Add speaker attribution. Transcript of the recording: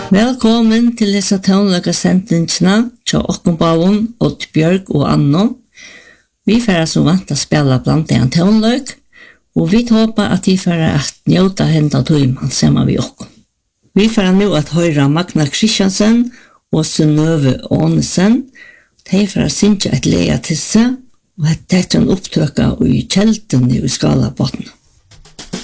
Speaker 1: Velkommen til dessa tónleikasendingsna tja Okkenbaun, Oddbjørg og Anno. Vi færa som vant å spela blant en tónleik, og vi håper at vi færa at njóta henda tøyman saman vi okkom. Vi færa nu at høyra Magna Kristiansen og Synnøve Ånesen. De færa synsja et leia til seg, og et tekten opptøka i kjeltene i Skalabotn.